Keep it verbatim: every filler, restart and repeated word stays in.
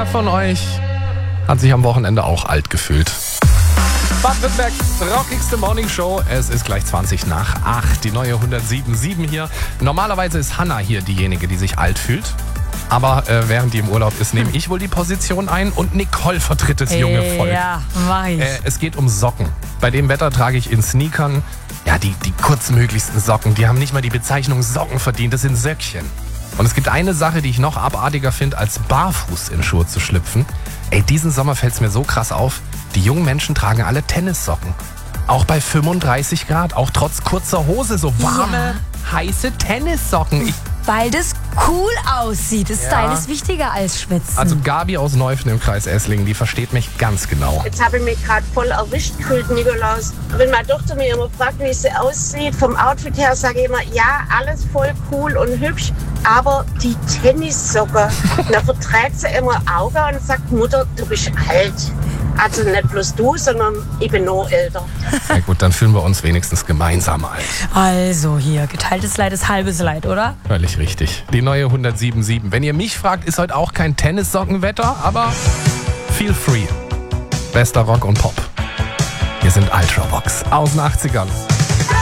Wer von euch hat sich am Wochenende auch alt gefühlt? Baden-Württembergs rockigste Morning Show. Es ist gleich zwanzig nach acht. Die neue hundertsieben Komma sieben hier. Normalerweise ist Hanna hier diejenige, die sich alt fühlt. Aber äh, während die im Urlaub ist, nehme ich wohl die Position ein und Nicole vertritt das junge Volk. Ja, mach ich. Äh, es geht um Socken. Bei dem Wetter trage ich in Sneakern, ja, die, die kurzmöglichsten Socken. Die haben nicht mal die Bezeichnung Socken verdient, das sind Söckchen. Und es gibt eine Sache, die ich noch abartiger finde, als barfuß in Schuhe zu schlüpfen. Ey, diesen Sommer fällt es mir so krass auf, die jungen Menschen tragen alle Tennissocken. Auch bei fünfunddreißig Grad, auch trotz kurzer Hose, so warme, ja. heiße Tennissocken. Ich Weil das cool aussieht. Das Ja. Style ist wichtiger als Schwitzen. Also Gabi aus Neufen im Kreis Esslingen, die versteht mich ganz genau. Jetzt habe ich mich gerade voll erwischt gefühlt, Nikolaus. Wenn meine Tochter mir immer fragt, wie sie aussieht, vom Outfit her, sage ich immer, ja, alles voll cool und hübsch, aber die Tennissocke, da verträgt sie immer Augen und sagt, Mutter, du bist alt. Also nicht bloß du, sondern ich bin noch älter. Na gut, dann fühlen wir uns wenigstens gemeinsam alt. Also hier, geteiltes Leid ist halbes Leid, oder? Völlig richtig. Die neue hundertsieben Komma sieben. Wenn ihr mich fragt, ist heute auch kein Tennissockenwetter, aber feel free. Bester Rock und Pop. Wir sind Ultravox aus den achtzigern.